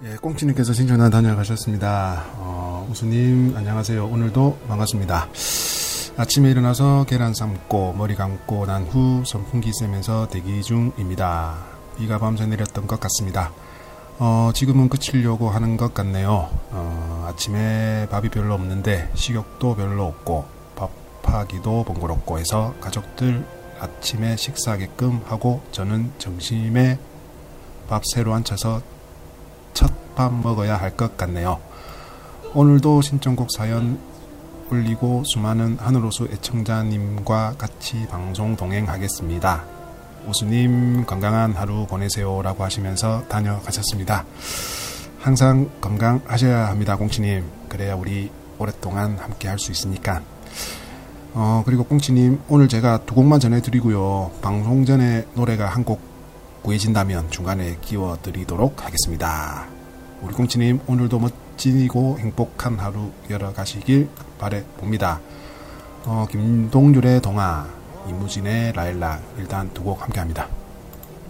예, 꽁치님께서 신청단 다녀가셨습니다. 우수님 안녕하세요. 오늘도 반갑습니다. 아침에 일어나서 계란 삶고 머리 감고 난 후 선풍기 쐬면서 대기 중입니다. 비가 밤새 내렸던 것 같습니다. 지금은 그치려고 하는 것 같네요. 아침에 밥이 별로 없는데 식욕도 별로 없고 밥하기도 번거롭고 해서 가족들 아침에 식사하게끔 하고 저는 점심에 밥 새로 안 차서 첫 밥 먹어야 할 것 같네요. 오늘도 신청곡 사연 올리고 수많은 하늘호수 애청자님과 같이 방송 동행하겠습니다. 우수님 건강한 하루 보내세요 라고 하시면서 다녀가셨습니다. 항상 건강하셔야 합니다. 꽁치님. 그래야 우리 오랫동안 함께 할 수 있으니까. 그리고 꽁치님 오늘 제가 두 곡만 전해드리고요. 방송 전에 노래가 한 곡 구해진다면 중간에 끼워드리도록 하겠습니다. 우리 꽁치님 오늘도 멋지고 행복한 하루 열어가시길 바라봅니다. 김동률의 동화, 이무진의 라일락 일단 두 곡 함께합니다.